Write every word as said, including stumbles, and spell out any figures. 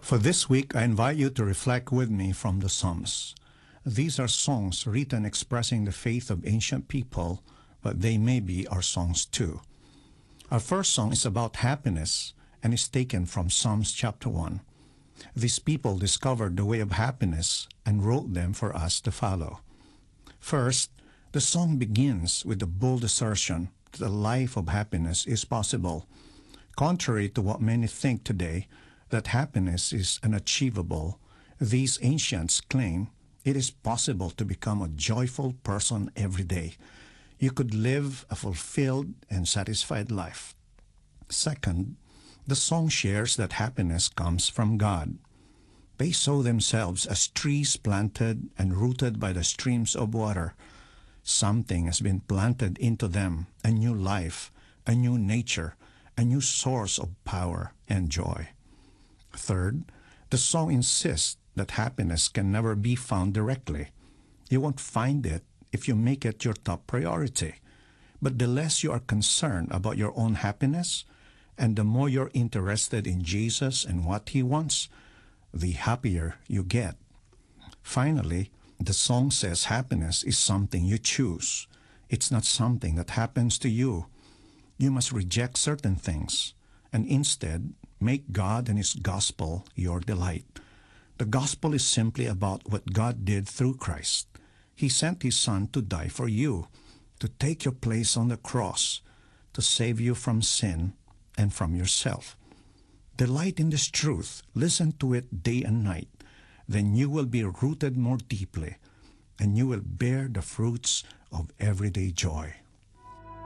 For this week, I invite you to reflect with me from the Psalms. These are songs written expressing the faith of ancient people, but they may be our songs too. Our first song is about happiness and is taken from Psalms chapter one. These people discovered the way of happiness and wrote them for us to follow. First, the song begins with the bold assertion that a life of happiness is possible. Contrary to what many think today, that happiness is unachievable, these ancients claim it is possible to become a joyful person every day. You could live a fulfilled and satisfied life. Second, the song shares that happiness comes from God. They saw themselves as trees planted and rooted by the streams of water. Something has been planted into them, a new life, a new nature, a new source of power and joy. Third, the song insists that happiness can never be found directly. You won't find it if you make it your top priority. But the less you are concerned about your own happiness, and the more you're interested in Jesus and what He wants, the happier you get. Finally, the song says happiness is something you choose. It's not something that happens to you. You must reject certain things and instead make God and His gospel your delight. The gospel is simply about what God did through Christ. He sent His Son to die for you, to take your place on the cross, to save you from sin and from yourself. Delight in this truth, listen to it day and night, then you will be rooted more deeply, and you will bear the fruits of everyday joy.